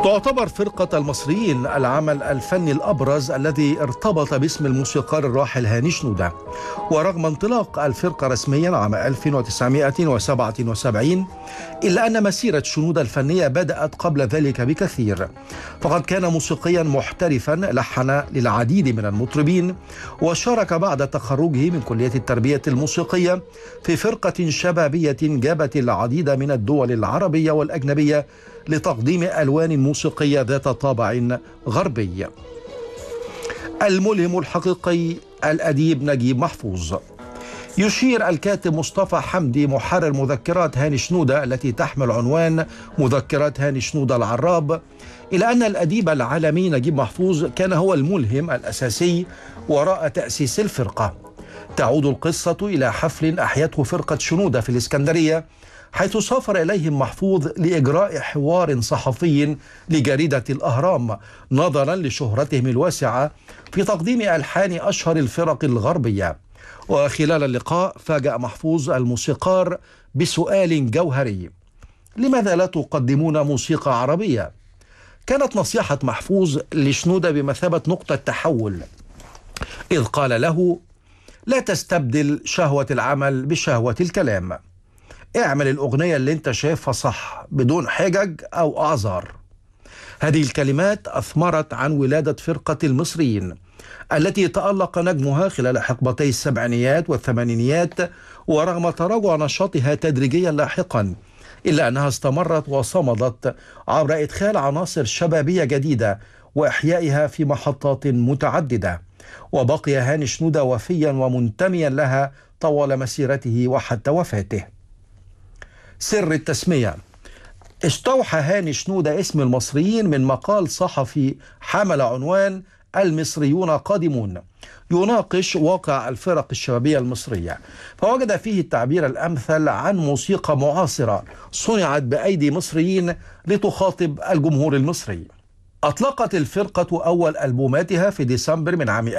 تعتبر فرقة المصريين العمل الفني الأبرز الذي ارتبط باسم الموسيقار الراحل هاني شنودة. ورغم انطلاق الفرقة رسميا عام 1977 إلا أن مسيرة شنودة الفنية بدأت قبل ذلك بكثير، فقد كان موسيقيا محترفا، لحن للعديد من المطربين، وشارك بعد تخرجه من كلية التربية الموسيقية في فرقة شبابية جابت العديد من الدول العربية والأجنبية لتقديم ألوان موسيقية ذات طابع غربي. الملهم الحقيقي الأديب نجيب محفوظ. يشير الكاتب مصطفى حمدي محرر مذكرات هاني شنودة التي تحمل عنوان مذكرات هاني شنودة العراب إلى أن الأديب العالمي نجيب محفوظ كان هو الملهم الأساسي وراء تأسيس الفرقة. تعود القصة إلى حفل أحيته فرقة شنودة في الإسكندرية، حيث سافر إليهم محفوظ لإجراء حوار صحفي لجريدة الأهرام نظرا لشهرتهم الواسعة في تقديم ألحان أشهر الفرق الغربية. وخلال اللقاء فاجأ محفوظ الموسيقار بسؤال جوهري: لماذا لا تقدمون موسيقى عربية؟ كانت نصيحة محفوظ لشنودة بمثابة نقطة تحول، إذ قال له: لا تستبدل شهوة العمل بشهوة الكلام، اعمل الأغنية اللي انت شايفها صح بدون حجج أو أعذار. هذه الكلمات أثمرت عن ولادة فرقة المصريين التي تألق نجمها خلال حقبتي السبعينيات والثمانينيات، ورغم تراجع نشاطها تدريجيا لاحقا إلا أنها استمرت وصمدت عبر إدخال عناصر شبابية جديدة وإحيائها في محطات متعددة. وبقي هاني شنودة وفيا ومنتميا لها طوال مسيرته وحتى وفاته. سر التسمية: استوحى هاني شنودة اسم المصريين من مقال صحفي حمل عنوان المصريون قادمون، يناقش واقع الفرق الشبابية المصرية، فوجد فيه التعبير الأمثل عن موسيقى معاصرة صنعت بأيدي مصريين لتخاطب الجمهور المصري. أطلقت الفرقة أول ألبوماتها في ديسمبر من عام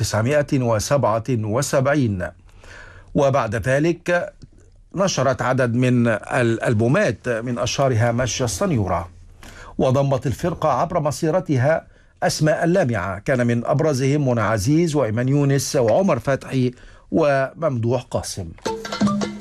1977، وبعد ذلك نشرت عدد من الألبومات من أشهرها مشي الصنيورة. وضمت الفرقة عبر مسيرتها أسماء لامعة كان من أبرزهم منى عزيز وإيمان يونس وعمر فتحي وممدوح قاسم.